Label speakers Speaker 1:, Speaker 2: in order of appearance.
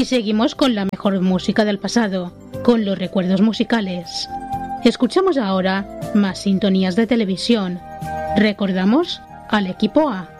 Speaker 1: seguimos con la mejor música del pasado, con los recuerdos musicales. Escuchamos ahora más sintonías de televisión. Recordamos al equipo A.